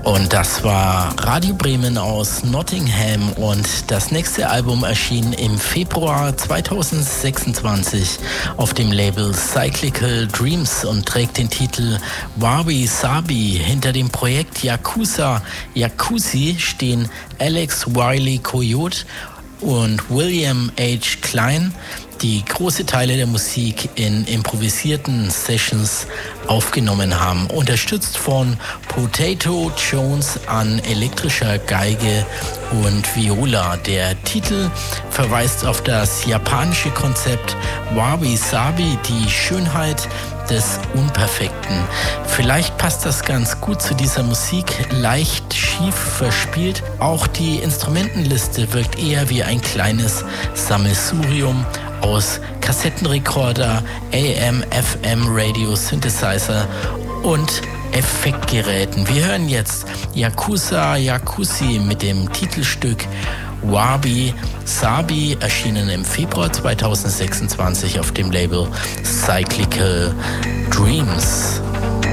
Und das war Radio Bremen aus Nottingham und das nächste Album erschien im Februar 2026 auf dem Label Cyclical Dreams und trägt den Titel Wabi Sabi. Hinter dem Projekt Yakuzi stehen Alex Wiley Coyote und William H. Klein, die große Teile der Musik in improvisierten Sessions aufgenommen haben, unterstützt von Potato Jones an elektrischer Geige und Viola. Der Titel verweist auf das japanische Konzept Wabi Sabi, die Schönheit des Unperfekten. Vielleicht passt das ganz gut zu dieser Musik, leicht schief verspielt. Auch die Instrumentenliste wirkt eher wie ein kleines Sammelsurium aus Kassettenrekorder, AM, FM, Radio, Synthesizer und Effektgeräten. Wir hören jetzt Yakuzi mit dem Titelstück Wabi Sabi, erschienen im Februar 2026 auf dem Label Cyclical Dreams.